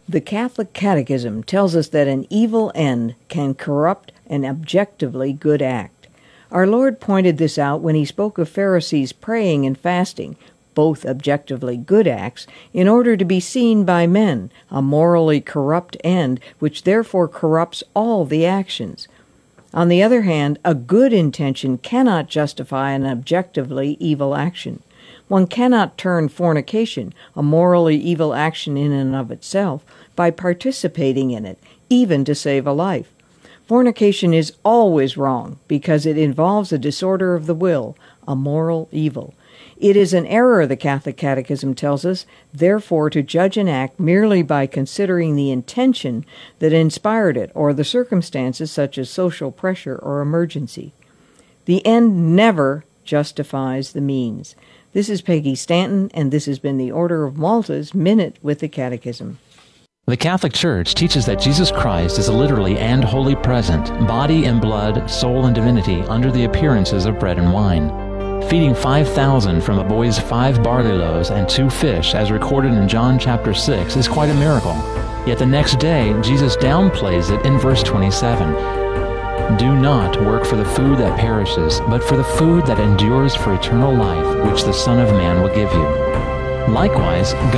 The Catholic Catechism tells us that an evil end can corrupt an objectively good act. Our Lord pointed this out when he spoke of Pharisees praying and fasting, both objectively good acts, in order to be seen by men, a morally corrupt end, which therefore corrupts all the actions. On the other hand, a good intention cannot justify an objectively evil action. One cannot turn fornication, a morally evil action in and of itself, by participating in it, even to save a life. Fornication is always wrong because it involves a disorder of the will, a moral evil. It is an error, the Catholic Catechism tells us, therefore, to judge an act merely by considering the intention that inspired it or the circumstances such as social pressure or emergency. The end never justifies the means. This is Peggy Stanton, and this has been the Order of Malta's Minute with the Catechism. The Catholic Church teaches that Jesus Christ is literally and wholly present, body and blood, soul and divinity, under the appearances of bread and wine. Feeding 5,000 from a boy's 5 barley loaves and 2 fish, as recorded in John chapter 6, is quite a miracle. Yet the next day, Jesus downplays it in verse 27. Do not work for the food that perishes, but for the food that endures for eternal life, which the Son of Man will give you. Likewise,